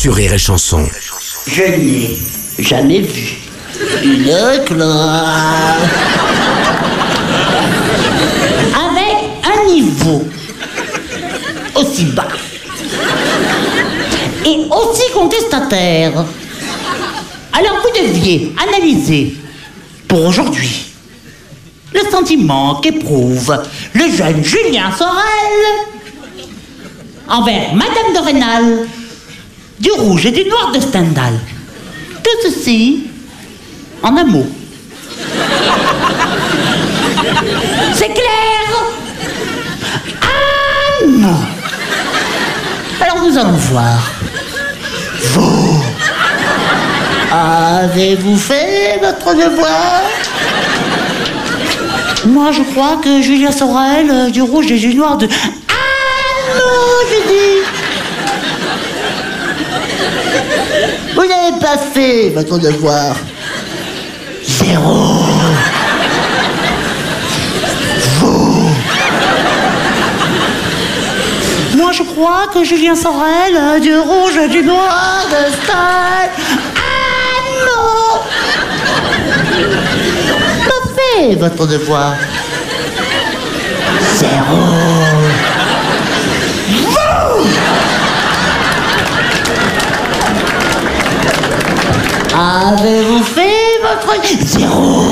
sur Rire et Chanson. Je n'ai jamais vu une classe avec un niveau aussi bas et aussi contestataire. Alors vous deviez analyser pour aujourd'hui le sentiment qu'éprouve le jeune Julien Sorel envers Madame de Rênal, du rouge et du noir de Stendhal. Tout ceci en un mot. C'est clair? Ah non! Alors nous allons voir. Vous, avez-vous fait votre devoir? Moi, je crois que Julien Sorel, du rouge et du noir de... Ah non, je dis... Vous n'avez pas fait votre devoir. 0. Vous. Moi, je crois que Julien Sorel, du rouge et du noir de Stendhal... Ah non! Pas fait votre devoir. 0. Avez-vous fait votre... 0.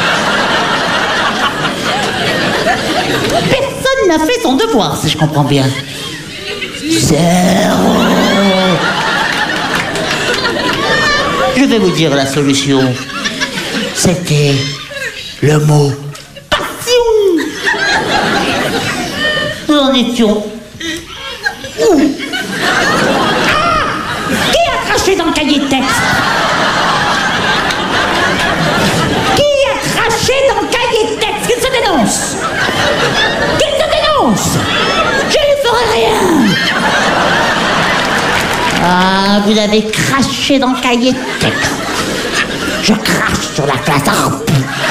Personne n'a fait son devoir, si je comprends bien. 0. Je vais vous dire la solution. C'était le mot passion. Nous en étions où? Qui a craché dans le cahier de texte? Qui a craché dans le cahier de texte? Qu'il se dénonce! Qu'il se dénonce! Je ne ferai rien! Ah, vous avez craché dans le cahier de texte. Je crache sur la classe.